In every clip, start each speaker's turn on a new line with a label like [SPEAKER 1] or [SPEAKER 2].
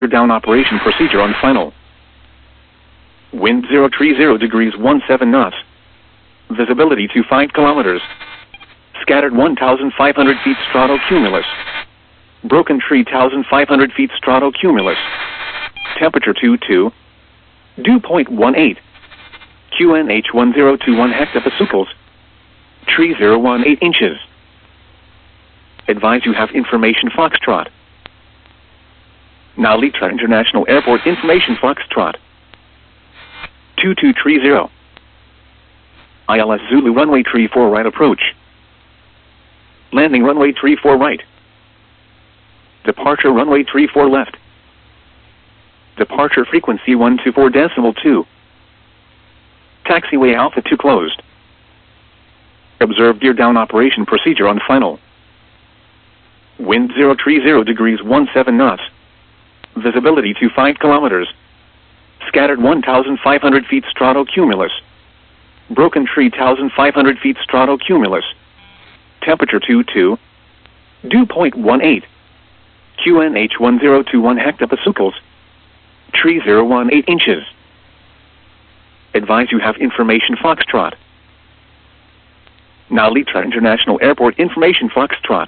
[SPEAKER 1] Down operation procedure on final. Wind 030 degrees 17 knots. Visibility 25 kilometers. Scattered 1,500 feet stratocumulus. Broken tree 1,500 feet stratocumulus. Temperature 22. Dew point 18. QNH 1021 hectopascals. Tree 018 inches. Advise you have information Foxtrot. Now Litra International Airport information Foxtrot. 2230. ILS Zulu runway 34 right approach. Landing runway 34 right. Departure runway 34 left. Departure frequency 124.2. Taxiway Alpha 2 closed. Observe gear down operation procedure on final. Wind 030 degrees 17 knots. Visibility 25 kilometers. Scattered 1,500 feet stratocumulus. Broken tree 1,500 feet stratocumulus. Temperature 22. Dew point 18. QNH 1021 hectopascals. Tree 018 inches. Advise you have information Foxtrot. Now Litra International Airport information Foxtrot.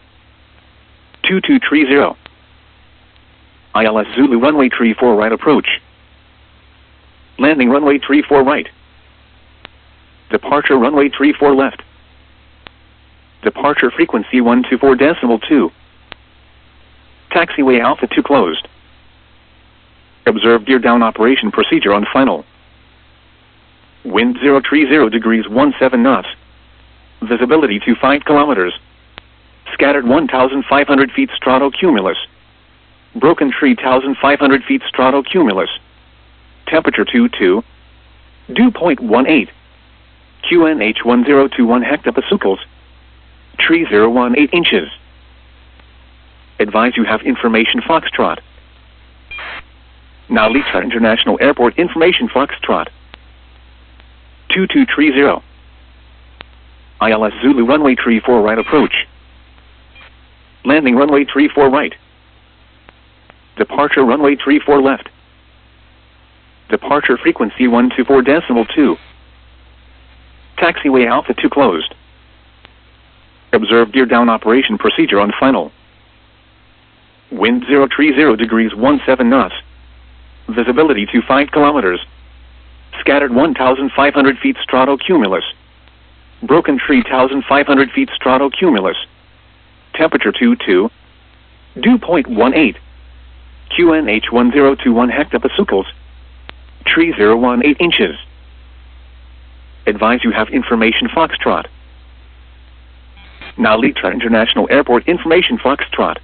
[SPEAKER 1] 2230. ILS Zulu runway 34 right approach. Landing runway 34 right. Departure runway 34 left. Departure frequency 124.2. Taxiway Alpha 2 closed. Observe gear down operation procedure on final. Wind 030 degrees 17 knots. Visibility 25 kilometers. Scattered 1,500 feet stratocumulus. Broken tree 1,500 feet stratocumulus. Temperature 22. Dew point 18. QNH 1021 hectopascals. Tree 018 inches. Advise you have information Foxtrot. Now Litra International Airport information Foxtrot. 2230. ILS Zulu runway 34 right approach. Landing runway 34 right. Departure runway 34 left. Departure frequency 124.2. Taxiway Alpha 2 closed. Observe gear down operation procedure on final. Wind 030 degrees 17 knots. Visibility 25 kilometers. Scattered 1,500 feet stratocumulus. Broken tree 1,500 feet stratocumulus. Temperature 22. Dew point 18. QNH 1021 hectopascals. Tree 018 inches. Advise you have information Foxtrot. Now Litra International Airport information Foxtrot.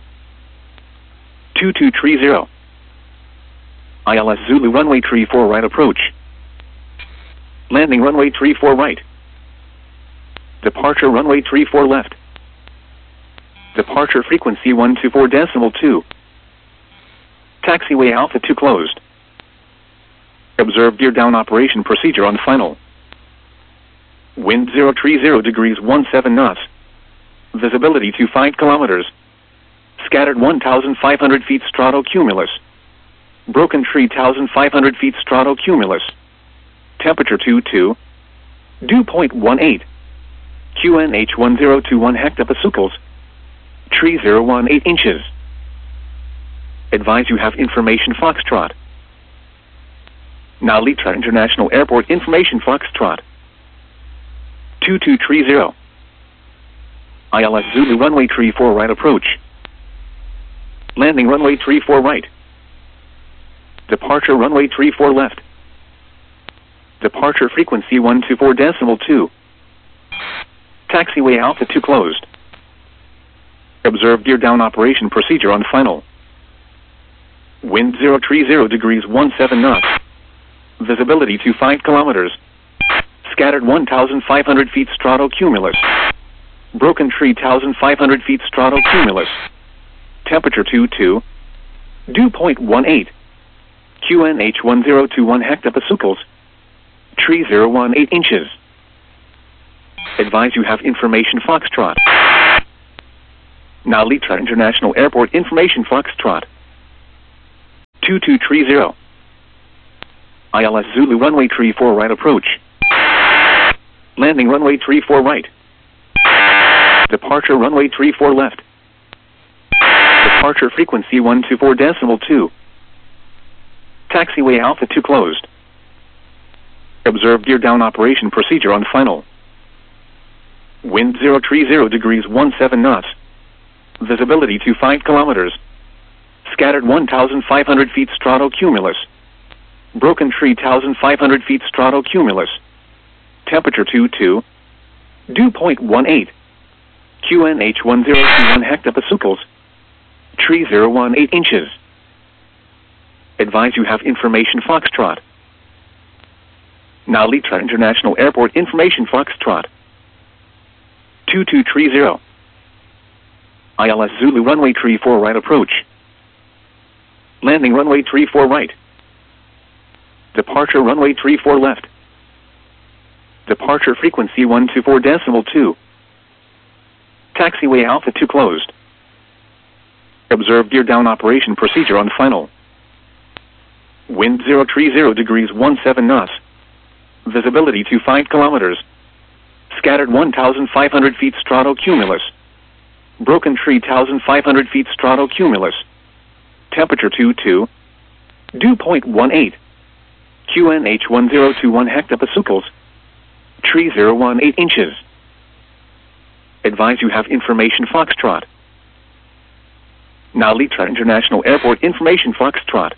[SPEAKER 1] 2230. ILS Zulu runway 34 right approach. Landing runway 34 right. Departure runway 34 left. Departure frequency 124.2. Taxiway Alpha 2 closed. Observe gear down operation procedure on final. Wind 030 degrees 17 knots. Visibility 25 kilometers. Scattered 1,500 feet stratocumulus. Broken tree 1,500 feet stratocumulus. Temperature 22. Dew point 18. QNH 1021 hectopascals. Tree 018 inches. Advise you have information Foxtrot. Now Litra International Airport information Foxtrot. 2230. ILS Zulu runway 34 right approach. Landing runway 34 right. Departure runway 34 left. Departure frequency 124.2. Taxiway Alpha 2 closed. Observe gear down operation procedure on final. Wind 030 degrees 17 knots. Visibility 25 kilometers. Scattered 1,500 feet stratocumulus. Broken tree 1,500 feet stratocumulus. Temperature 22. Dew point 18. QNH 1021 hectopascals. Tree 018 inches. Advise you have information Foxtrot. Now Litra International Airport information Foxtrot. 2230. ILS Zulu runway 34 right approach. Landing runway 34 right. Departure runway 34 left. Departure frequency 124.2. Taxiway Alpha 2 closed. Observe gear down operation procedure on final. Wind 030 degrees 17 knots. Visibility 25 kilometers. Scattered 1,500 feet stratocumulus. Broken tree 1,500 feet stratocumulus. Temperature 22. Dew point 18. QNH 1021 hectopascals. Tree 018 inches. Advise you have information Foxtrot. Now Litra International Airport information Foxtrot. 2230. ILS Zulu runway 34 right approach. Landing runway 34 right. Departure runway 34 left. Departure frequency 124.2. Taxiway Alpha 2 closed. Observe gear down operation procedure on final. Wind 030 degrees 17 knots. Visibility 25 kilometers. Scattered 1,500 feet stratocumulus. Broken tree 1,500 feet stratocumulus. Temperature 22. Dew point 18. QNH 1021 hectopascals. Tree 018 inches. Advise you have information Foxtrot. Now Litra International Airport information Foxtrot.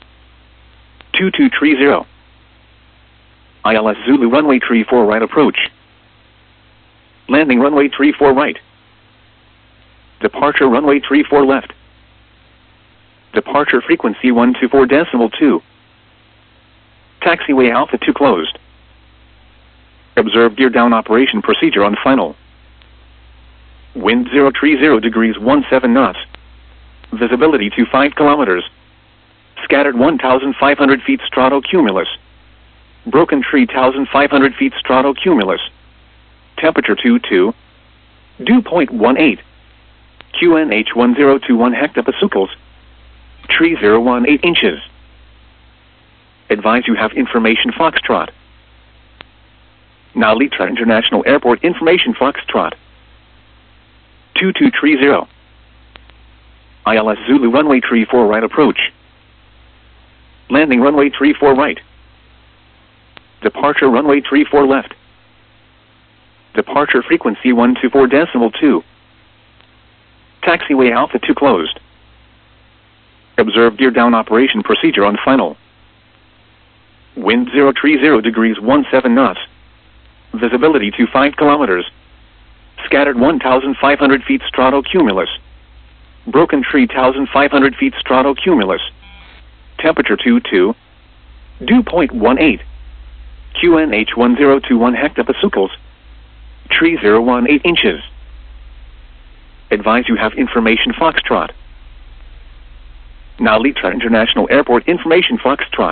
[SPEAKER 1] 2230. ILS Zulu runway 34 right approach. Landing runway 34 right. Departure runway 34 left. Departure frequency 124.2. Taxiway Alpha 2 closed. Observe gear down operation procedure on final. Wind 030 degrees 17 knots. Visibility 25 kilometers. Scattered 1,500 feet stratocumulus. Broken tree 1,500 feet stratocumulus. Temperature 22. Dew point 18. QNH 1021 hectopascals. Tree 018 inches. Advise you have information Foxtrot. Now Litra International Airport information Foxtrot. 2230. ILS Zulu runway 34 right approach. Landing runway 34 right. Departure runway 34 left. Departure frequency 124.2. Taxiway Alpha 2 closed. Observe gear down operation procedure on final. Wind 030 degrees 17 knots. Visibility 25 kilometers. Scattered 1,500 feet stratocumulus. Broken tree 1,500 feet stratocumulus. Temperature 22. Dew point 18. QNH 1021 hectopascals. Tree 018 inches. Advise you have information Foxtrot. Now Litra International Airport information Foxtrot.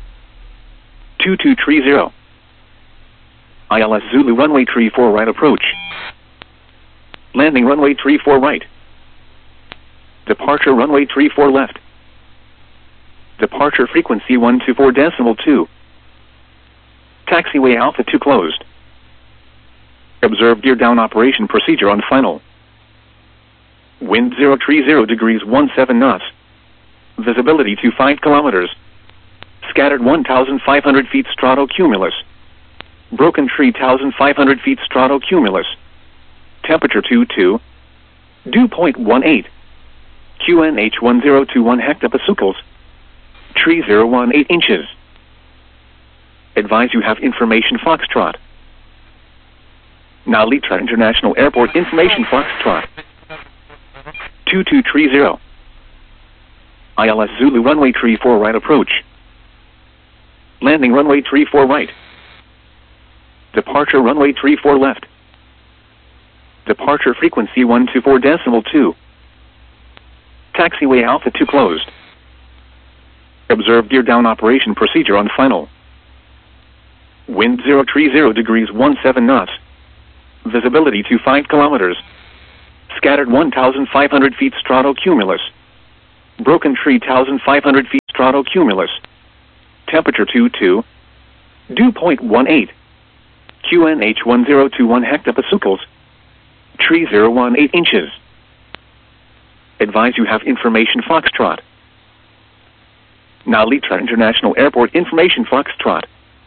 [SPEAKER 1] 2230. ILS Zulu runway 34 right approach. Landing runway 34 right. Departure runway 34 left. Departure frequency 124.2. Taxiway Alpha 2 closed. Observe gear down operation procedure on final. Wind 030 degrees 17 knots. Visibility 25 kilometers. Scattered 1,500 feet stratocumulus. Broken tree 1,500 feet stratocumulus. Temperature 22. Dew point 18. QNH 1021 hectopascals. Tree 018 inches. Advise you have information Foxtrot. Now Litra International Airport information Foxtrot. 2230. ILS Zulu runway 34 right approach. Landing runway 34 right. Departure runway 34 left. Departure frequency 124.2. Taxiway Alpha 2 closed. Observe gear down operation procedure on final. Wind 030 degrees 17 knots. Visibility 25 kilometers. Scattered 1,500 feet stratocumulus. Broken tree 1,500 feet stratocumulus. Temperature 22. Dew point 18. QNH 1021 hectopascals. Tree 018 inches. Advise you have information Foxtrot. Now Litra International Airport information Foxtrot.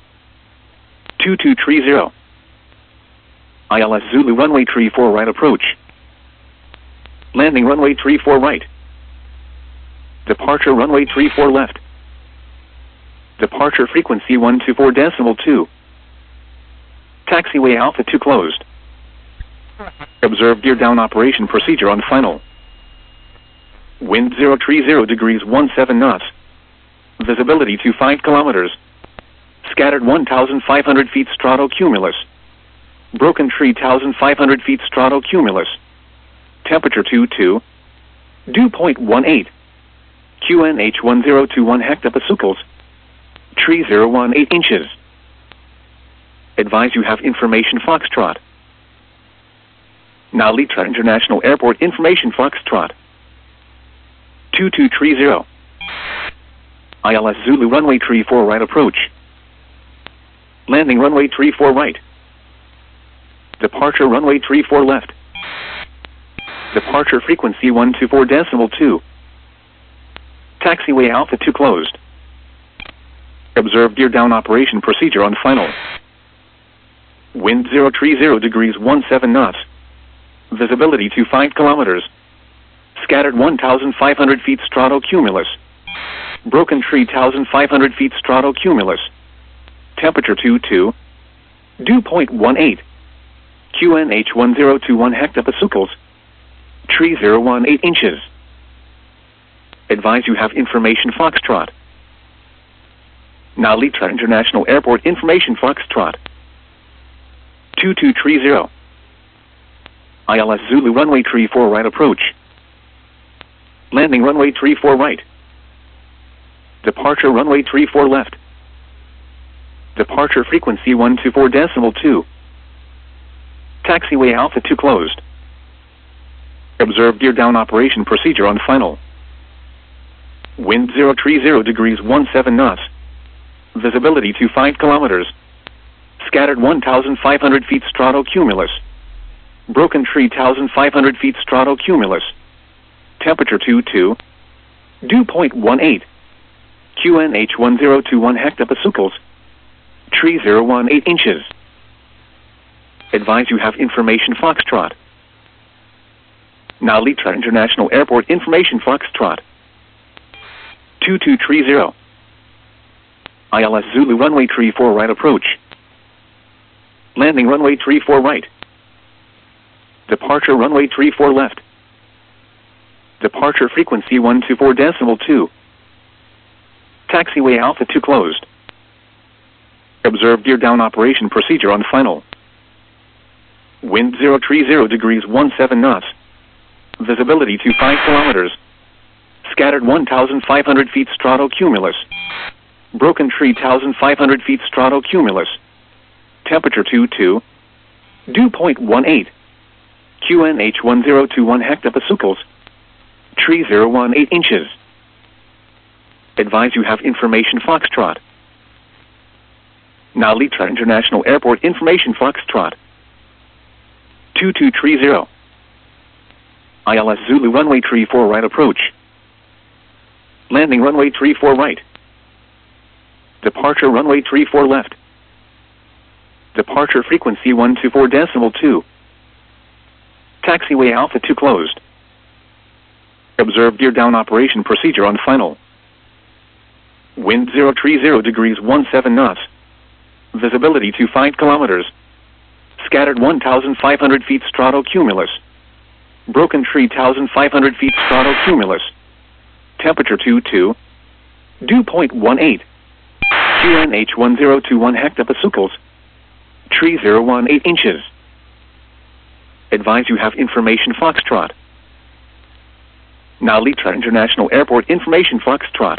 [SPEAKER 1] 2230. ILS Zulu runway 34 right approach. Landing runway 34 right. Departure runway 34 left. Departure frequency 124.2. Taxiway Alpha 2 closed. Observe gear down operation procedure on final. Wind 030 degrees 17 knots. Visibility to 5 kilometers. Scattered 1,500 feet stratocumulus. Broken tree 1,500 feet stratocumulus. Temperature 22. Dew point 18. QNH 1021 hectopascals. Tree 018 inches. Advise you have information Foxtrot. Now Litra International Airport information Foxtrot. 2230. ILS Zulu runway 34 right approach. Landing runway 34 right. Departure runway 34 left. Departure frequency 124.2. Taxiway Alpha 2 closed. Observe gear down operation procedure on final. Wind 030 degrees 17 knots. Visibility to 5 kilometers. Scattered 1,500 feet stratocumulus. Broken tree 1,500 feet stratocumulus. Temperature 22. Dew point 18. QNH 1021 hectopascals. Tree 018 inches. Advise you have information Foxtrot. Now Litra International Airport information Foxtrot. 2230. ILS Zulu runway 34 right approach. Landing runway 34 right. Departure runway 34 left. Departure frequency 124.2. Taxiway Alpha 2 closed. Observe gear down operation procedure on final. Wind 030 degrees 17 knots. Visibility to 5 kilometers. Scattered 1,500 feet stratocumulus. Broken tree 1,500 feet stratocumulus. Temperature 22. Dew point 18. QNH 1021 hectopascals. Tree 018 inches. Advise you have information Foxtrot. Now Litra International Airport information Foxtrot. 2230. ILS Zulu runway 34 right approach. Landing runway 34 right. Departure runway 34 left. Departure frequency 124.2. Taxiway Alpha 2 closed. Observe gear down operation procedure on final. Wind 030 degrees 17 knots. Visibility to 5 kilometers. Scattered 1,500 feet stratocumulus. Broken tree 1,500 feet stratocumulus. Temperature 22. Dew point 18. QNH 1021 hectopascals. Tree 018 inches. Advise you have information Foxtrot. Now Litra International Airport information Foxtrot. 2230. ILS Zulu runway 34 right approach. Landing runway 34 right. Departure runway 34 left. Departure frequency 124.2. Taxiway Alpha 2 closed. Observe gear down operation procedure on final. Wind 030 degrees 17 knots. Visibility to 5 kilometers. Scattered 1,500 feet stratocumulus. Broken tree 1,500 feet stratocumulus. Temperature 22. Dew point 18. QNH 1021 hectopascals. Tree 018 inches. Advise you have information Foxtrot. Now Litra International Airport information Foxtrot.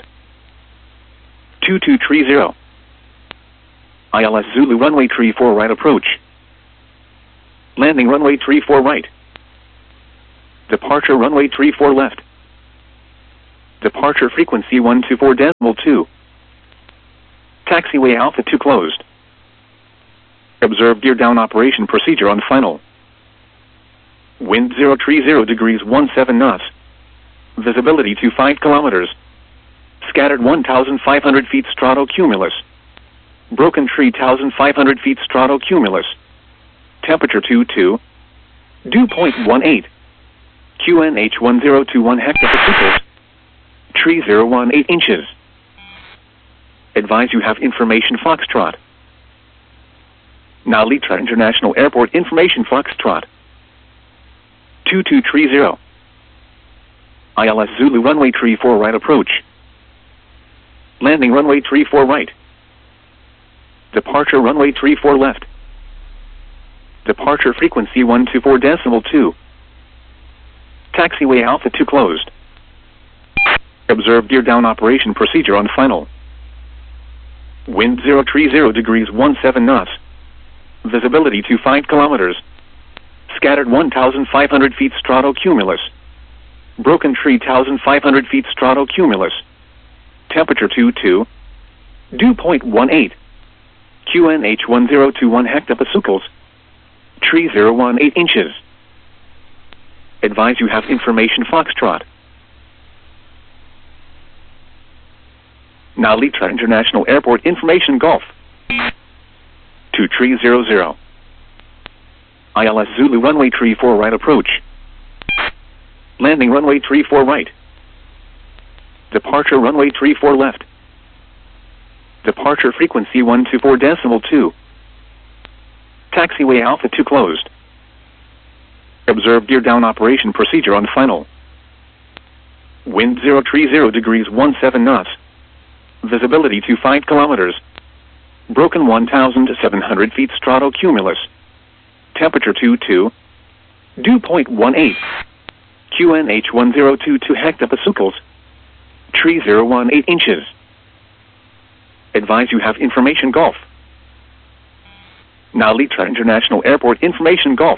[SPEAKER 1] 2230. ILS Zulu runway 34 right approach. Landing runway 34 right. Departure runway 34 left. Departure frequency 124.2. Taxiway Alpha 2 closed. Observe gear down operation procedure on final. Wind 030 degrees 17 knots. Visibility 25 kilometers. Scattered 1,500 feet stratocumulus. Broken tree 1,500 feet stratocumulus. Temperature 22. Dew point 18. QNH 1021 hectopascals. Tree 018 inches. Advise you have information Foxtrot. Now Litra International Airport information Foxtrot. 2230. ILS Zulu runway 34 right approach. Landing runway 34 right. Departure runway 34 left. Departure frequency 124.2. Taxiway Alpha 2 closed. Observe gear down operation procedure on final. Wind 030 degrees 17 knots. Visibility 25 kilometers. Scattered 1,500 feet stratocumulus. Broken tree 1,500 feet stratocumulus. Temperature 22. Dew point 18. QNH 1021 hectopascals. Tree 018 inches. Advise you have information Foxtrot. Now Litra International Airport information Golf. 2300. ILS Zulu runway 34 right approach. Landing runway 34 right. Departure runway 34 left. Departure frequency 124.2. Taxiway Alpha 2 closed. Observe gear down operation procedure on final. Wind 030 degrees 17 knots. Visibility 25 kilometers. Broken 1,700 feet stratocumulus. Temperature 22. Dew point 18. QNH 1022 hectopascals. Tree 018 inches. Advise you have information Golf. Now Litra International Airport information Golf.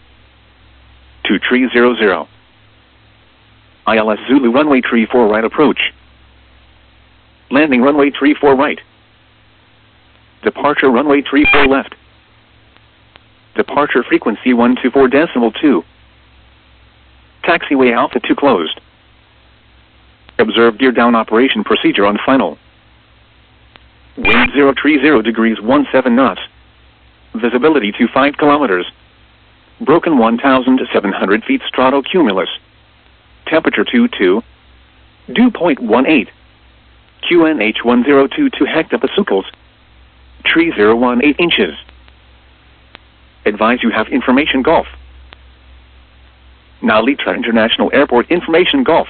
[SPEAKER 1] 2300. ILS Zulu runway 34 right approach. Landing runway 34 right. Departure runway 34 left. Departure frequency 124.2. Taxiway Alpha 2 closed. Observe gear down operation procedure on final. Wind 030 degrees 17 knots. Visibility 25 kilometers. Broken 1,700 feet stratocumulus. Temperature 22. Dew point 18. QNH 1022 hectopascals. Tree 018 inches. Advise you have information Golf. Now Litra International Airport information Golf.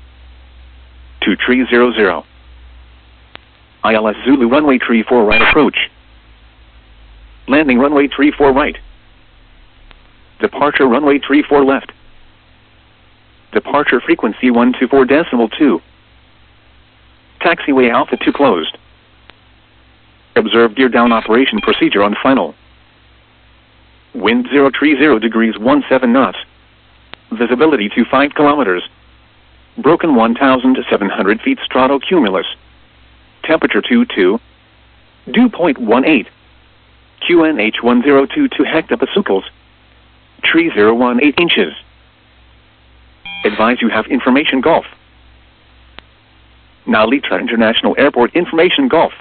[SPEAKER 1] 2300. ILS Zulu runway 34 right approach. Landing runway 34 right. Departure runway 34 left. Departure frequency 124.2. Taxiway Alpha 2 closed. Observe gear down operation procedure on final. Wind 030 degrees 17 knots. Visibility 25 kilometers. Broken 1,700 feet stratocumulus. Temperature 22. Dew point 18. QNH 1022 hectopascals. Tree 018 inches. Advise you have information Golf. Now Litra International Airport information Golf.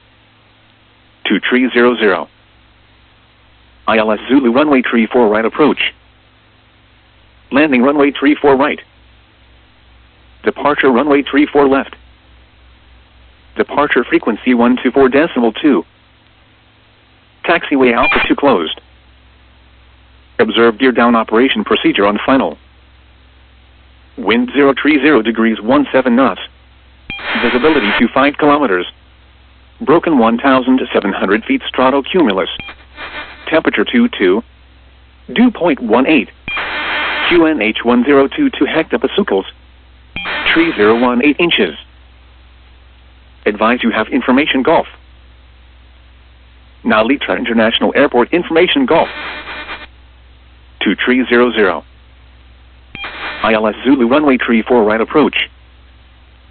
[SPEAKER 1] 2300. ILS Zulu runway 34 right approach. Landing runway 34 right. Departure runway 34 left. Departure frequency 124.2. Taxiway Alpha 2 closed. Observe gear down operation procedure on final. Wind 030 degrees 17 knots. Visibility 25 kilometers. Broken 1,700 feet stratocumulus. Temperature 22. Dew point 18. QNH 1022 hectopascals. Tree 018 inches. Advise you have information Golf. Now Litra International Airport information Golf. 2300. ILS Zulu runway 34 right approach.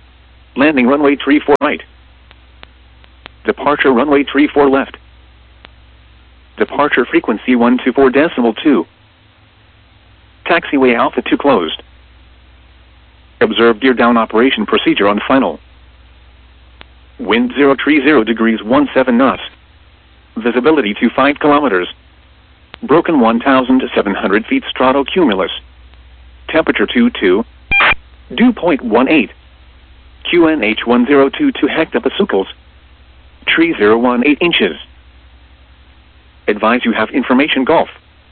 [SPEAKER 1] Landing runway 34 right. Departure runway 34 left. Departure frequency 124.2. Taxiway Alpha 2 closed. Observe gear down operation procedure on final. Wind 030 degrees 17 knots. Visibility to 5 kilometers. Broken 1,700 feet stratocumulus. Temperature 22. Dew point 18. QNH 1022 hectopascals. Tree 018 inches. Advise you have information Golf.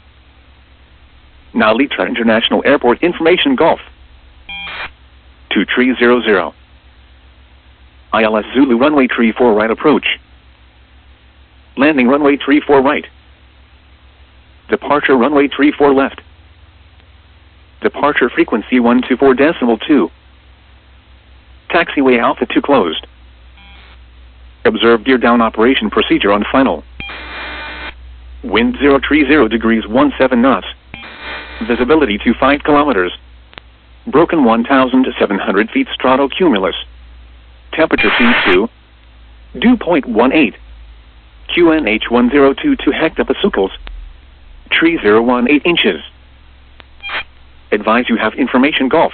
[SPEAKER 1] Now Litra International Airport information Golf. To Tree 00. ILS Zulu runway 34 right approach. Landing runway 34 right. Departure runway 34 left. Departure frequency 124.2. Taxiway Alpha 2 closed. Observe gear down operation procedure on final. Wind 030 degrees 17 knots. Visibility to 5 kilometers. Broken 1,700 feet stratocumulus. Temperature T2. Dew point 18. QNH 1022 hectopascals. Tree 018 inches. Advise you have information Golf.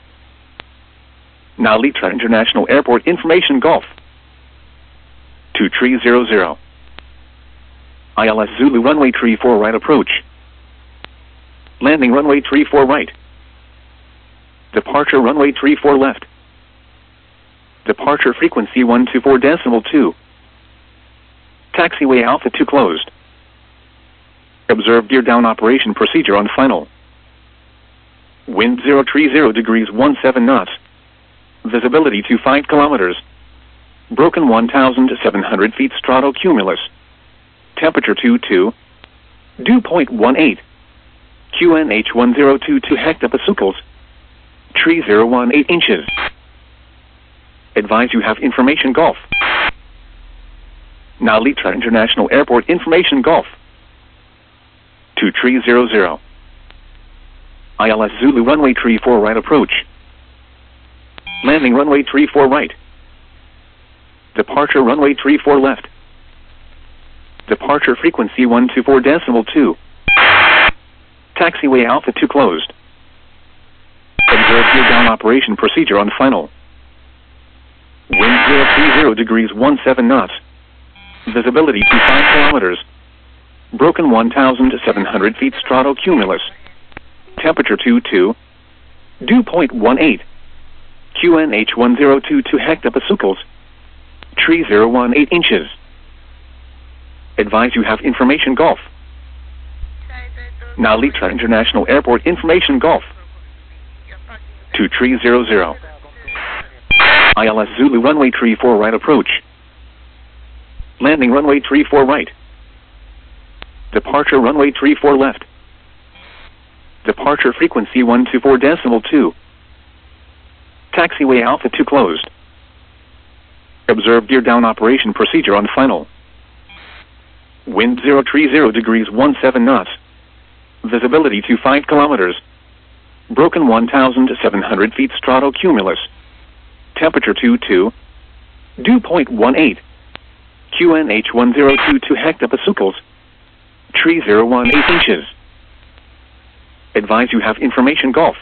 [SPEAKER 1] Now Litra International Airport information Golf. To Tree 00. ILS Zulu runway 34 right approach. Landing runway 34 right. Departure runway 34 left. Departure frequency 124.2. Taxiway Alpha 2 closed. Observe gear down operation procedure on final. Wind 030 degrees 17 knots. Visibility to 5 kilometers. Broken 1,700 feet stratocumulus. Temperature 22. Dew point 18. QNH 1022 hectopascals. Tree 018 inches. Advise you have information Golf. Now Litra International Airport information Golf. To Tree 00. ILS Zulu runway 34 right approach. Landing runway 34 right. Departure runway 34 left. Departure frequency 124.2. Taxiway Alpha 2 closed. Observe gear down operation procedure on final. Wind 030 degrees 17 knots. Visibility to 5 kilometers. Broken 1,700 feet stratocumulus. Temperature 22. Dew point 18. QNH 1022 hectopascals. Tree 018 inches. Advise you have information Golf. Now Litra International Airport information Golf. To Tree 00. ILS Zulu runway 34 right approach. Landing runway 34 right. Departure runway 34 left. Departure frequency 124.2. Taxiway Alpha 2 closed. Observe gear down operation procedure on final. Wind 030 degrees 17 knots. Visibility to 5 kilometers. Broken 1,700 feet stratocumulus. Temperature 22. Dew point 18. QNH 1022 hectopascals. Tree 018 inches. Advise you have information Golf.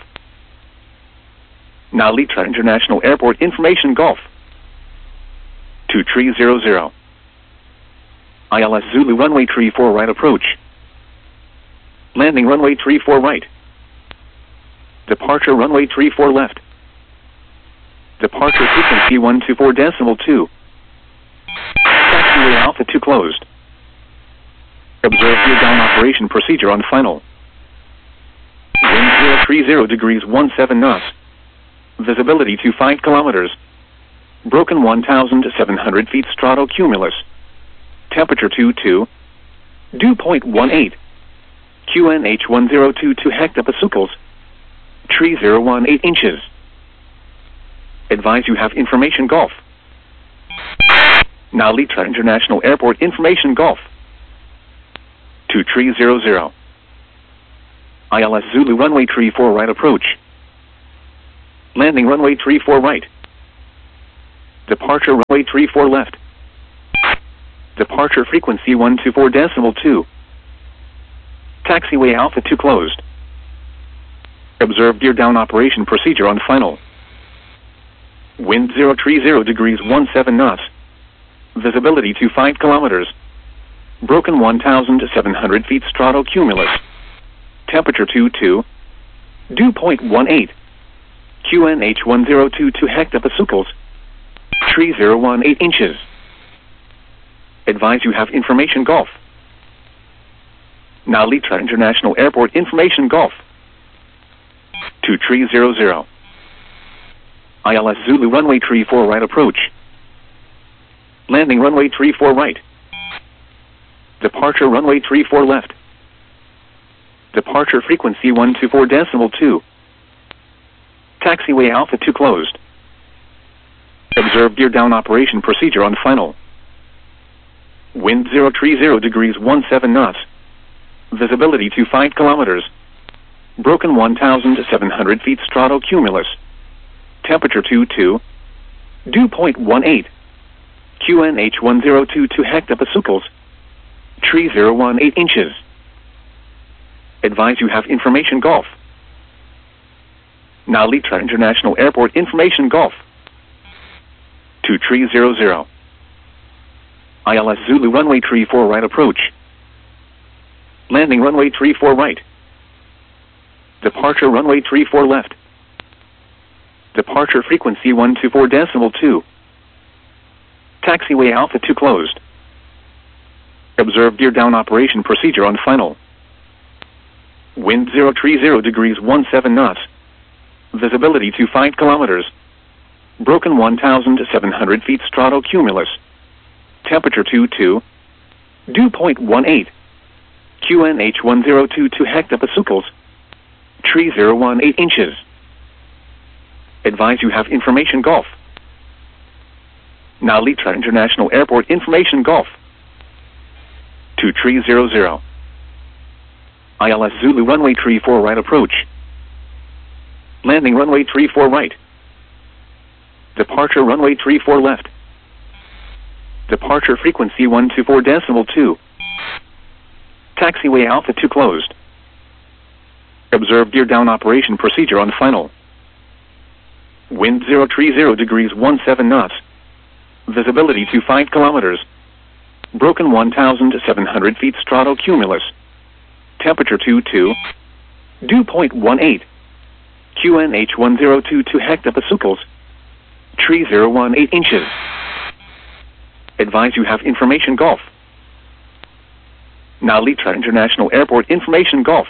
[SPEAKER 1] Now Litra International Airport information Golf. To Tree 00. ILS Zulu runway 34 right approach. Landing runway 34 right. Departure runway 34 left. Departure frequency 124.2. Taxiway Alpha 2 closed. Observe gear down operation procedure on final. Wind 030 degrees 17 knots. Visibility to 5 kilometers. Broken 1,700 feet stratocumulus. Temperature 22. Dew point 18. QNH 1022 hectopascals. Tree 018 inches. Advise you have information Golf. Now Litra International Airport information Golf. To Tree 00. ILS Zulu runway 34 right approach. Landing runway 34 right. Departure runway 34 left. Departure frequency 124.2. Taxiway Alpha 2 closed. Observe gear down operation procedure on final. Wind 030 degrees 17 knots. Visibility to 5 kilometers. Broken 1,700 feet strato cumulus. Temperature 22. Dew point 18. QNH 1022 hectopascals. Tree 018 inches. Advise you have information Golf. Now Litra International Airport information Golf. 2300. ILS Zulu runway 34 right approach. Landing runway 34 right. Departure runway 34 left. Departure frequency 124.2. Taxiway Alpha 2 closed. Observe gear down operation procedure on final. Wind 030 degrees 17 knots. Visibility to 5 kilometers. Broken 1,700 feet strato cumulus. Temperature 22. Dew point 18. QNH 1022 hectopascals. Tree 018 inches. Advise you have information Golf. Now Litra International Airport information Golf. 2300. ILS Zulu runway 34 right approach. Landing runway 34 right. Departure runway 34 left. Departure frequency 124.2. Taxiway Alpha 2 closed. Observe gear down operation procedure on final. Wind 030 degrees 17 knots. Visibility to 5 kilometers. Broken 1,700 feet strato cumulus. Temperature 22. Dew point 18. QNH 1022 hectopascals. Tree 018 inches. Advise you have information Golf. Now Litra International Airport information Golf. 2300. ILS Zulu runway 34 right approach. Landing runway 34 right. Departure runway 34 left. Departure frequency 124.2. Taxiway Alpha 2 closed. Observe gear down operation procedure on final. Wind 030 degrees 17 knots. Visibility to 5 kilometers. Broken 1,700 feet strato cumulus. Temperature 22. Dew point 18. QNH 1022 hectopascals. Tree 018 inches. Advise you have information Golf. Now Litra International Airport information Golf.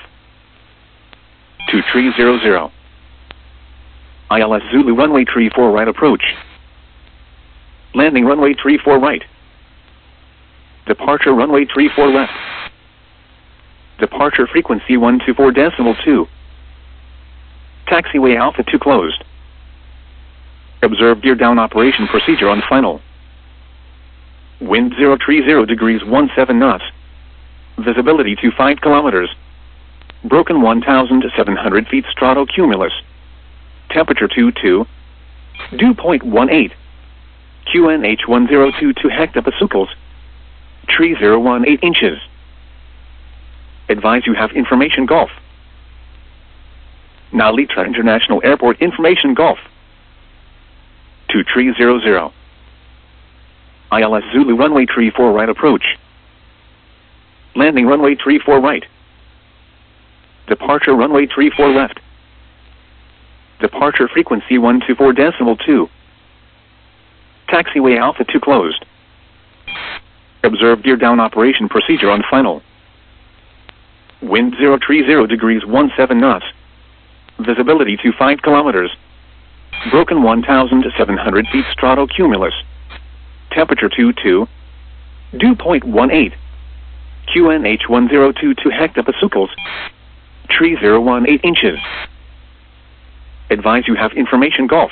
[SPEAKER 1] 2300. ILS Zulu runway 34 right approach. Landing runway 34 right. Departure runway 34 left. Departure frequency 124.2. Taxiway Alpha 2 closed. Observe gear down operation procedure on final. Wind 030 degrees 17 knots. Visibility to 5 kilometers. Broken 1,700 feet strato cumulus. Temperature 22. Dew point 18. QNH 1022 hectopascals. Tree 018 inches. Advise you have information Golf. Now Litra International Airport information Golf. 2300. ILS Zulu runway 34 right approach. Landing runway 34 right. Departure runway 34 left. Departure frequency 124.2. Taxiway Alpha 2 closed. Observe gear down operation procedure on final. Wind 030 degrees 17 knots. Visibility to 5 kilometers. Broken 1,700 feet strato cumulus. Temperature 22. Dew point 18. QNH 1022 hectopascals. Tree 018 inches. Advise you have information Golf.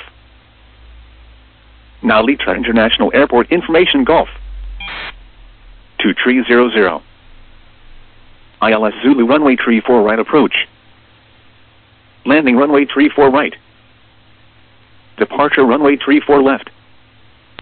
[SPEAKER 1] Now Litra International Airport information Golf. 2300. ILS Zulu runway 34 right approach. Landing runway 34 right. Departure runway 34 left.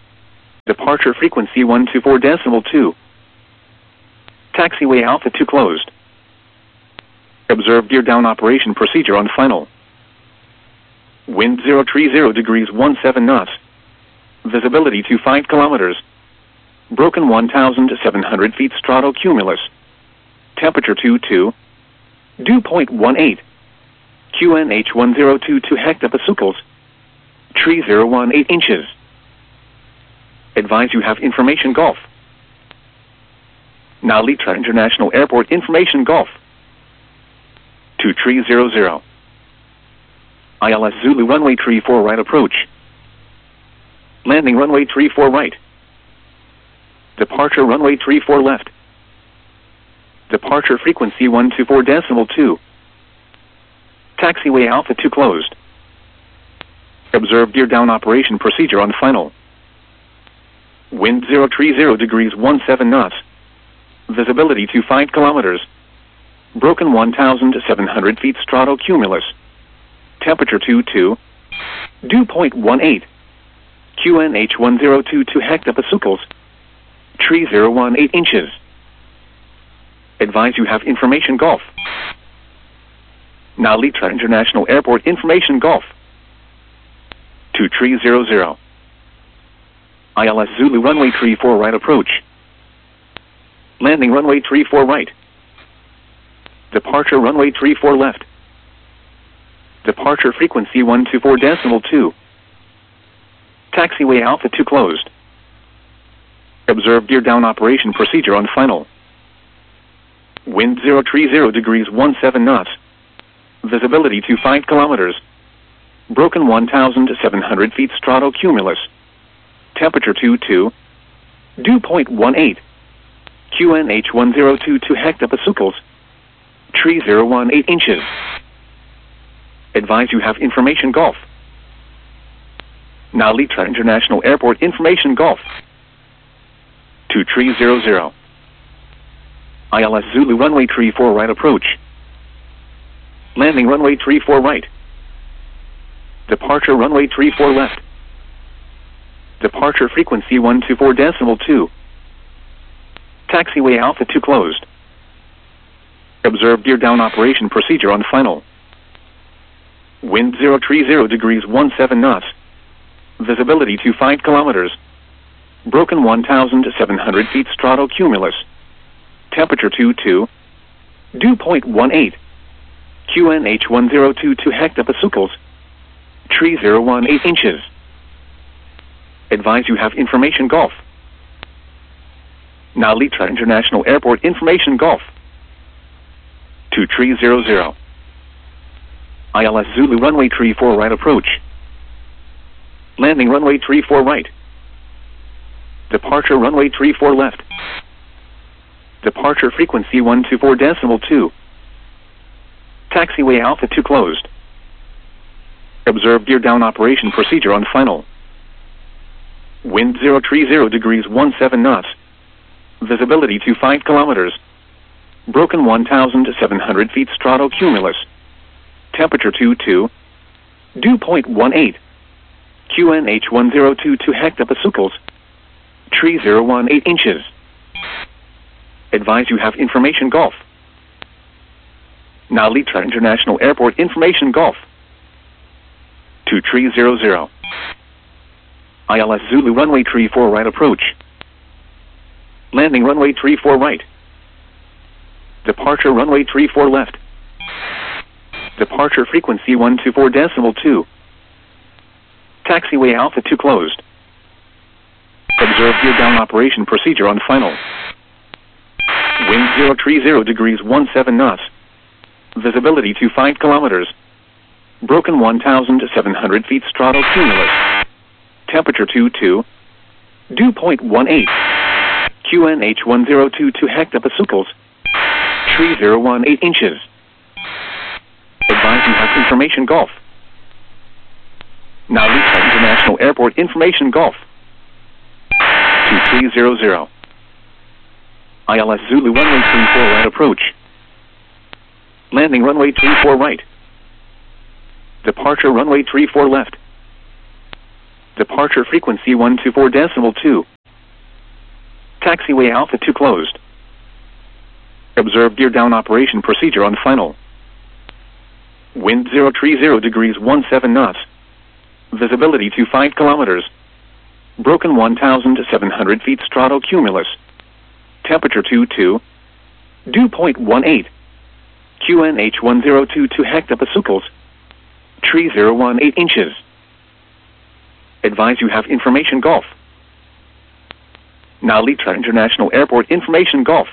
[SPEAKER 1] Departure frequency 124.2. Taxiway Alpha 2 closed. Observe gear down operation procedure on final. Wind 030 degrees 17 knots. Visibility to 5 kilometers. Broken 1,700 feet stratocumulus. Temperature 22. Dew point 18. QNH 1022 hectopascals. Tree 018 inches. Advise you have information Golf. Now Litra International Airport information Golf. 2300. ILS Zulu runway 34 right approach. Landing runway 34 right. Departure runway 34 left. Departure frequency 124.2. Taxiway Alpha 2 closed. Observe gear down operation procedure on final. Wind 030 degrees 17 knots. Visibility to 5 kilometers. Broken 1,700 feet stratocumulus. Temperature 22. Dew point 18. QNH 1022 hectopascals. Tree 018 inches. Advise you have information Golf. Now Litra International Airport information Golf. 2300. ILS Zulu runway 34 right approach. Landing runway 34 right. Departure runway 34 left. Departure frequency 124.2. Taxiway Alpha 2 closed. Observe gear down operation procedure on final. Wind 030 degrees 17 knots. Visibility to 5 kilometers. Broken 1,700 feet stratocumulus. Temperature 22. Dew point 18. QNH 1022 hectopascals. Tree 018 inches. Advise you have information Golf. Now Litra International Airport information Golf. 2300. ILS Zulu runway 34 right approach. Landing runway 34 right. Departure runway 34 left. Departure frequency 124.2. Taxiway Alpha 2 closed. Observe gear down operation procedure on final. Wind 030 degrees 17 knots. Visibility to 5 kilometers. Broken 1,700 feet stratocumulus. Temperature 22. Dew point 18. QNH 1022 hectopascals. Tree 018 inches. Advise you have information Golf. Now Litra International Airport information Golf. 2300. ILS Zulu runway 34 right approach. Landing runway 34 right. Departure runway 34 left. Departure frequency 124.2. Taxiway Alpha 2 closed. Observe gear down operation procedure on final. Wind 030 degrees 17 knots. Visibility to 5 kilometers. Broken 1,700 feet stratocumulus. Temperature 22. Dew point 18. QNH 1022 hectopascals. Tree 018 inches. Advise you have information Golf. Now Litra International Airport information Golf. 2300. ILS Zulu runway 34 right approach. Landing runway 34 right. Departure runway 34 left. Departure frequency 124.2. Taxiway Alpha 2 closed. Observe gear down operation procedure on final. Wind 030 degrees 17 knots. Visibility to 5 kilometers. Broken 1,700 feet stratocumulus. Temperature 22. Dew point 18. QNH 1022 hectopascals. Tree 018 inches. Advise you have information Golf. Now Litra International Airport information Golf. 2300. ILS Zulu runway 34 right approach. Landing runway 34 right. Departure runway 34 left. Departure frequency 124.2. Taxiway Alpha 2 closed. Observe gear down operation procedure on final. Wind 030 degrees 17 knots. Visibility to 5 kilometers. Broken 1,700 feet strato cumulus. Temperature 22. Dew point 18. QNH 1022 hectopascals. Tree 018 inches. Advise you have information Golf. Now Litra International Airport information Golf.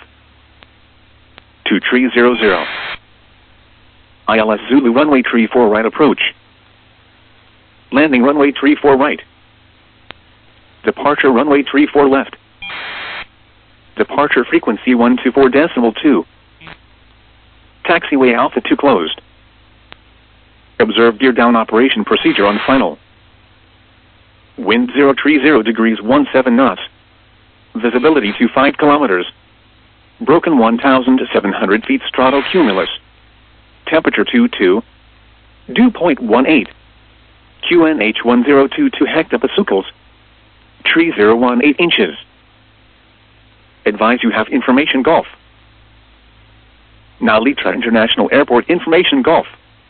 [SPEAKER 1] 2300. ILS Zulu runway 34 right approach. Landing runway 34 right. Departure runway 34 left. Departure frequency 124.2. Taxiway Alpha 2 closed. Observe gear down operation procedure on final. Wind 030 degrees 17 knots. Visibility to 5 kilometers. Broken 1,700 feet strato cumulus. Temperature 22. Dew point 18. QNH 1022 hectopascals. Tree 018 inches. Advise you have information Golf. Now Litra International Airport information Golf.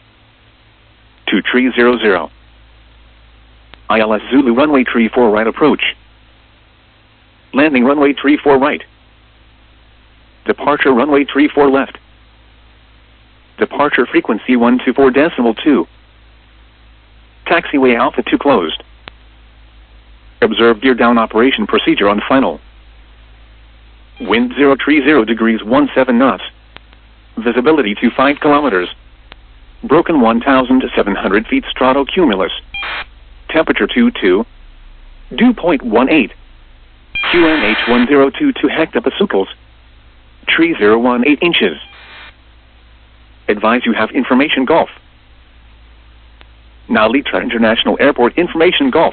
[SPEAKER 1] 2300. ILS Zulu runway 34 right approach. Landing runway 34 right. Departure runway 34 left. Departure frequency 124.2. Taxiway Alpha 2 closed. Observe gear down operation procedure on final. Wind 030 degrees 17 knots. Visibility to 5 kilometers. Broken 1,700 feet strato cumulus. Temperature 22. Dew point 18. QNH 1022 hectopascals. Tree 018 inches. Advise you have information Golf. Now Litra International Airport information Golf.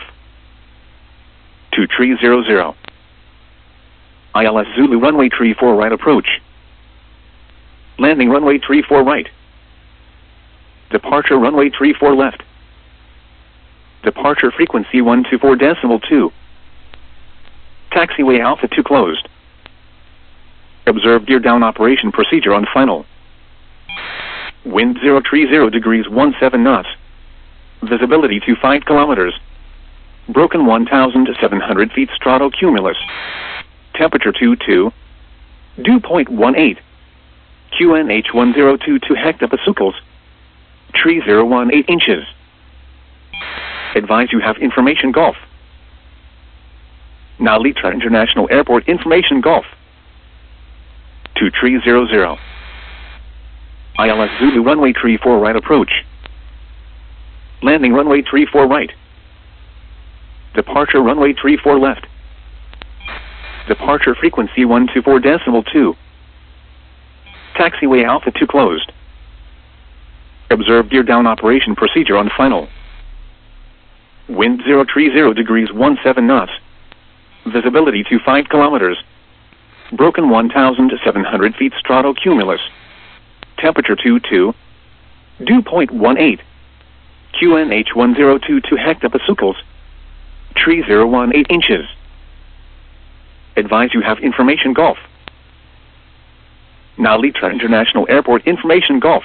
[SPEAKER 1] 2300. ILS Zulu runway 34 right approach. Landing runway 34 right. Departure runway 34 left. Departure frequency 124.2. Taxiway Alpha 2 closed. Observe gear down operation procedure on final. Wind 030 degrees 17 knots. Visibility to 5 kilometers. Broken 1,700 feet strato cumulus. Temperature 22. Dew point 18. QNH 1022 hectopascals. Tree 018 inches. Advise you have information Golf. Now Litra International Airport information Golf. 2300. ILS Zulu runway 34 right approach. Landing runway 34 right. Departure runway 34 left. Departure frequency 124.2. Taxiway Alpha 2 closed. Observe gear down operation procedure on final. Wind 030 degrees 17 knots. Visibility to 5 kilometers. Broken 1,700 feet strato cumulus. Temperature 22. Dew point 18. QNH 1022 hectopascals. Tree 018 inches. Advise you have information Golf. Now Litra International Airport information Golf.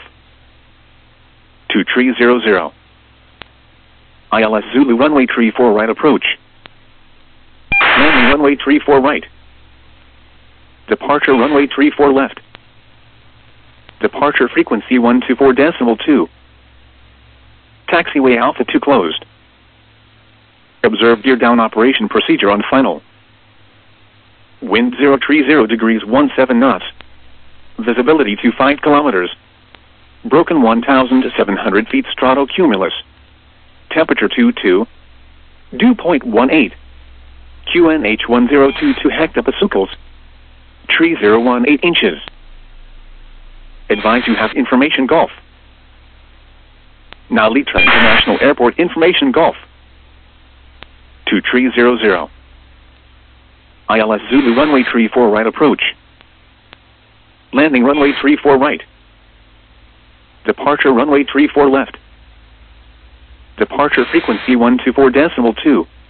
[SPEAKER 1] 2300. ILS Zulu runway 34 right approach. Landing runway 34 right. Departure runway 34 left. Departure frequency 124.2. Taxiway Alpha 2 closed. Observe gear down operation procedure on final. Wind 030 degrees 17 knots. Visibility to 5 kilometers. Broken 1,700 feet strato cumulus. Temperature 22. Dew point 18. QNH 1022 hectopascals. Tree 018 inches. Advise you have information Golf. Now Litra International Airport information Golf. 2300. ILS Zulu runway 34 right approach. Landing runway 34 right. Departure runway 34 left. Departure frequency 124.2.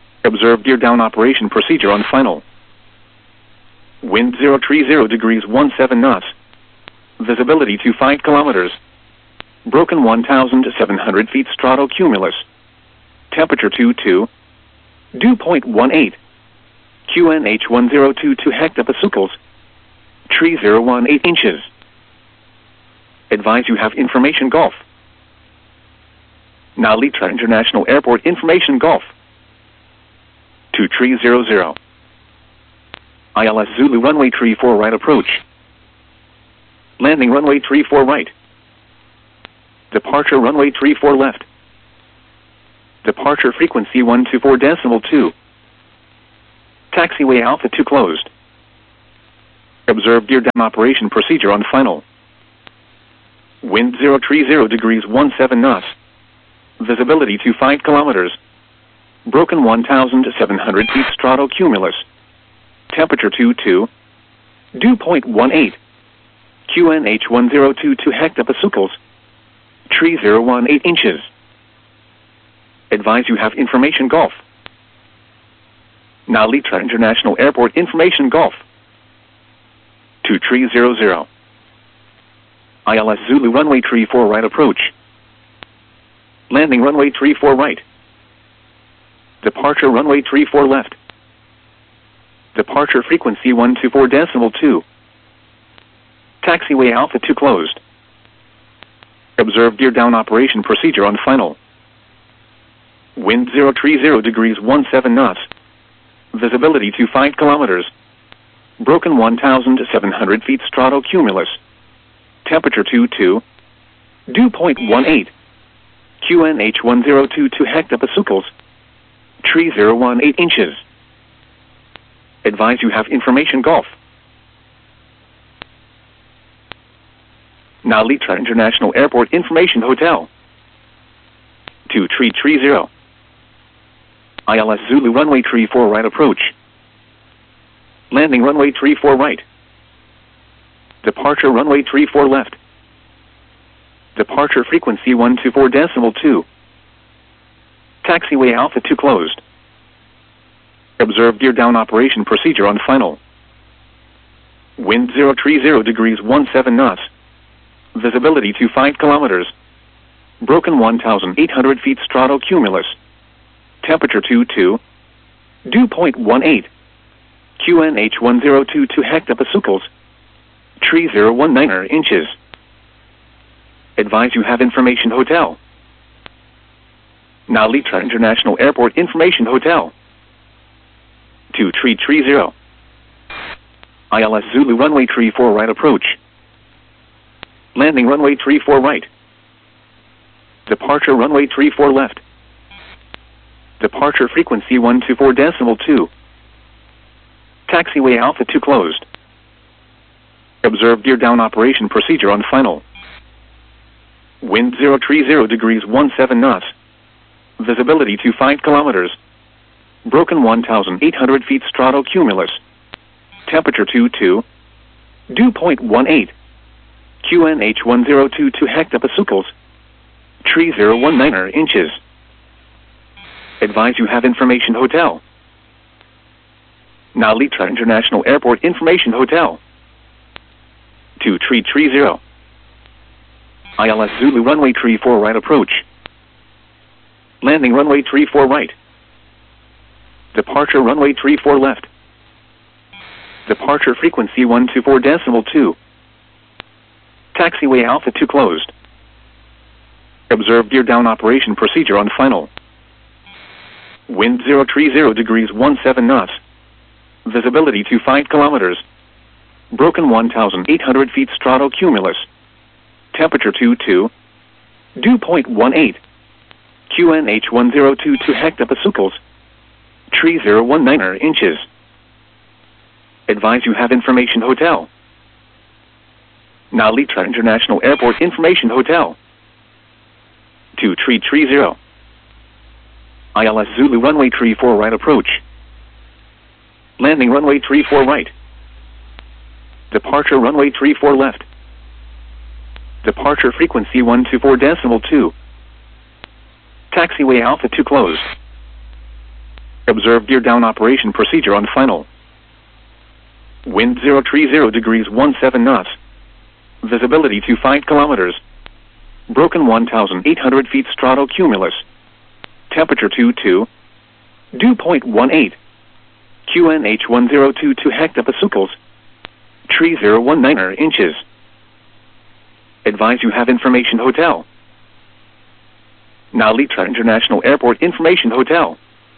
[SPEAKER 1] Observe gear down operation procedure on final. Wind 030 degrees 17 knots. Visibility to 5 kilometers. Broken 1,700 feet stratocumulus. Temperature 22. Dew point 18. QNH 1022 hectopascals. Tree 018 inches. Advise you have information Golf. Now Litra International Airport information Golf. 2300. ILS Zulu runway 34 right approach. Landing runway 34 right. Departure runway 34 left. Departure frequency 124.2. Taxiway Alpha 2 closed. Observe gear down operation procedure on final. Wind 030 degrees 17 knots. Visibility to 5 kilometers. Broken 1,700 feet stratocumulus. Temperature 22. Dew point 18. QNH 1022 hectopascals. Tree 018 inches. Advise you have information Golf. Now Litra International Airport information Golf. 2300. ILS Zulu runway 34 right approach. Landing runway 34 right. Departure runway 34 left. Departure frequency 124.2. Taxiway Alpha 2 closed. Observe gear down operation procedure on final. Wind 030 degrees 17 knots. Visibility to 5 kilometers. Broken 1,700 feet stratocumulus. Temperature 22. Dew point 18. QNH 1022 hectopascals. Tree 018 inches. Advise you have information Golf. Now Litra International Airport Information Hotel. 2330. ILS Zulu runway 34 right approach. Landing runway 34 right. Departure runway 34 left. Departure frequency 124.2. Taxiway Alpha 2 closed. Observe gear down operation procedure on final. Wind 030 degrees 17 knots. Visibility to 5 kilometers. Broken 1,800 feet stratocumulus. Temperature 22. Dew point 18. QNH 1022 hectopascals. Tree 019 inches. Advise you have information Hotel. Now Litra International Airport Information Hotel. 2330. ILS Zulu runway 34 right approach. Landing runway 34 right. Departure runway 34 left. Departure frequency 124.2. Taxiway Alpha 2 closed. Observe gear down operation procedure on final. Wind 030 degrees 17 knots. Visibility to 5 kilometers. Broken 1,800 feet stratocumulus. Temperature 22. Dew point 18. QNH 1022 hectopascals. Tree 019 inches. Advise you have information Hotel. Now Litra International Airport Information Hotel. 2330. ILS Zulu runway 34 right approach. Landing runway 34 right. Departure runway 34 left. Departure frequency 124.2. Taxiway Alpha 2 closed. Observe gear down operation procedure on final. Wind 030 degrees 17 knots. Visibility to 5 kilometers. Broken 1,800 feet stratocumulus. Temperature 22. Dew point 18. QNH 1022 hectopascals. Tree 019 inches. Advise you have information Hotel. Now Litra International Airport Information Hotel. 2330. ILS Zulu runway 34 right approach. Landing runway 34 right. Departure runway 34 left. Departure frequency 124.2. Taxiway Alpha 2 closed. Observe gear down operation procedure on final. Wind 030 degrees 17 knots. Visibility to 5 kilometers. Broken 1,800 feet stratocumulus. Temperature 22. Dew point 18. QNH 1022 hectopascals. Tree 019 inches. Advise you have information Hotel. Now Litra International Airport Information Hotel.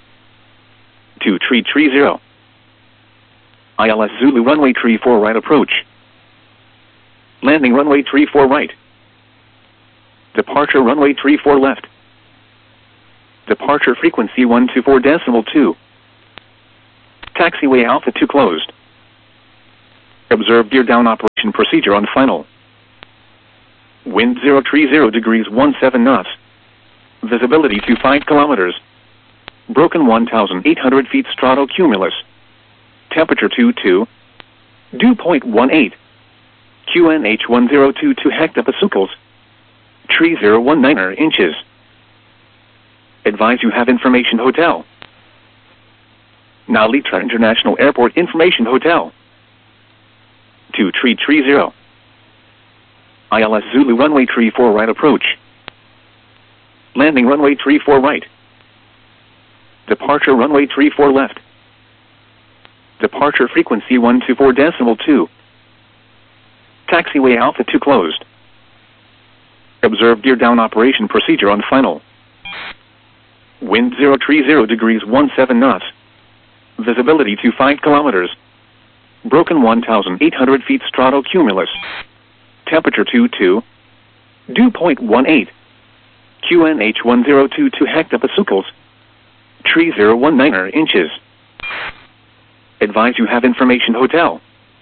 [SPEAKER 1] 2330. ILS Zulu runway 34 right approach. Landing runway 34 right. Departure runway 34 left. Departure frequency 124.2. Taxiway Alpha 2 closed. Observe gear down operation procedure on final. Wind 030 degrees 17 knots. Visibility to 5 kilometers. Broken 1,800 feet stratocumulus. Temperature 22. Dew point 18. QNH 1022 hectopascals. Tree 019 inches. Advise you have information hotel. Now Litra International Airport Information Hotel. To Tree 30. ILS Zulu runway 34 right approach. Landing runway 34 right. Departure runway 34 left. Departure frequency 124.2. Taxiway Alpha 2 closed. Observe gear down operation procedure on final. Wind 030 degrees 17 knots. Visibility to 5 kilometers. Broken 1,800 feet stratocumulus. Temperature 22. Dew point 18. QNH 1022 hectopascals. Tree 019 inches. Advise you have information hotel.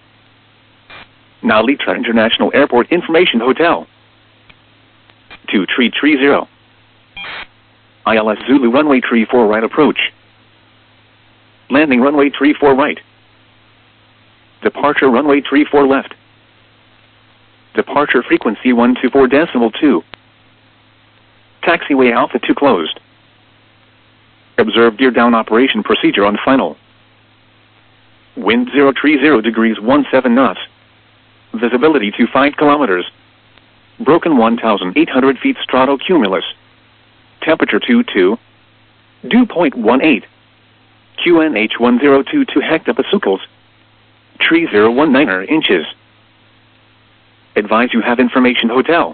[SPEAKER 1] Now Litra International Airport Information Hotel. To Tree 30. ILS Zulu runway 34 right approach. Landing runway 34 right. Departure runway 34 left. Departure frequency 124.2. Taxiway Alpha 2 closed. Observe gear down operation procedure on final. Wind 030 degrees 17 knots. Visibility to 5 kilometers. Broken 1,800 feet stratocumulus. Temperature 22. Dew point 18. QNH 1022 hectopascals. Tree 019 inches. Advise you have information hotel.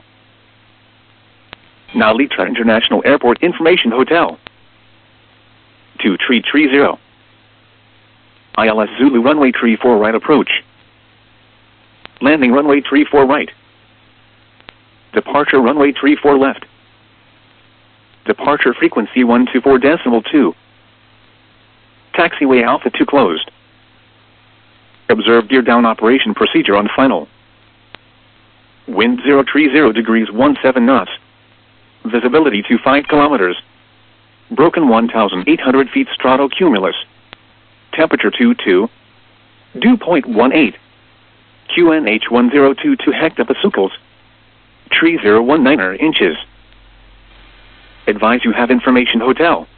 [SPEAKER 1] Now Litra International Airport Information Hotel. To Tree 30. ILS Zulu runway 34 right approach. Landing runway 34 right. Departure runway 34 left. Departure frequency 124.2. Taxiway Alpha 2 closed. Observe gear down operation procedure on final. Wind 030 degrees 17 knots. Visibility to 5 kilometers. Broken 1,800 feet stratocumulus. Temperature 22. Dew point 18. QNH 1022 hectopascals. Tree 019 inches. Advise you have information hotel.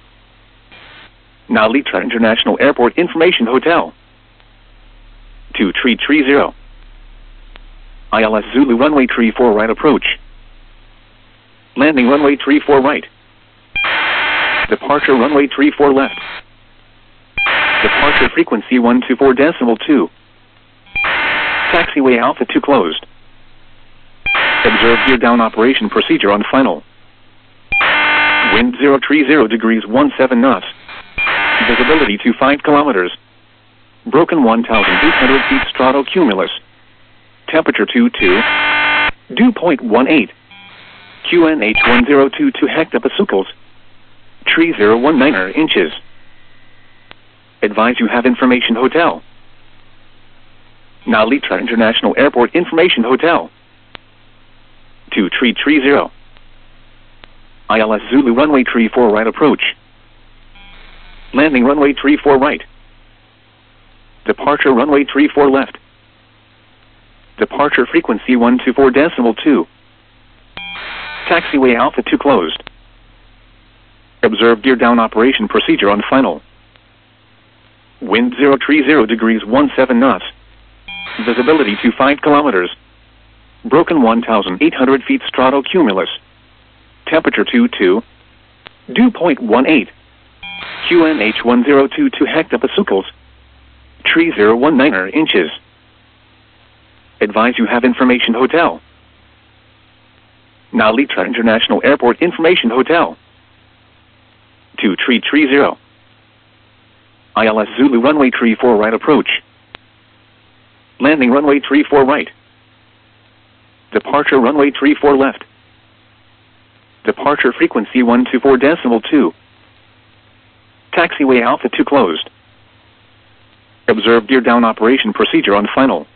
[SPEAKER 1] Now Litra International Airport Information Hotel. To Tree 30. ILS Zulu runway 34 right approach. Landing runway 34 right. Departure runway 34 left. Departure frequency 124.2. Taxiway Alpha 2 closed. Observe gear down operation procedure on final. Wind 030 degrees 17 knots. Visibility to 5 kilometers. Broken 1,800 feet stratocumulus. Temperature 22. Dew point 18. QNH 1022 hectopascals. Tree 019 inches. Advise you have information hotel. Now Litra International Airport Information Hotel. To Tree 30. ILS Zulu runway 34 right approach. Landing runway 34 right. Departure runway 34 left. Departure frequency 124.2. Taxiway Alpha 2 closed. Observe gear down operation procedure on final. Wind 030 degrees 17 knots. Visibility to 5 kilometers. Broken 1,800 feet stratocumulus. Temperature 22. Dew point 18. QNH 1022 hectopascals. Tree 019 inches. Advise you have information hotel. Now Litra International Airport Information Hotel. To Tree 30. ILS Zulu runway 34 right approach. Landing runway 34 right. Departure runway 34 left. Departure frequency 124.2. Taxiway Alpha 2 closed. Observe gear down operation procedure on final.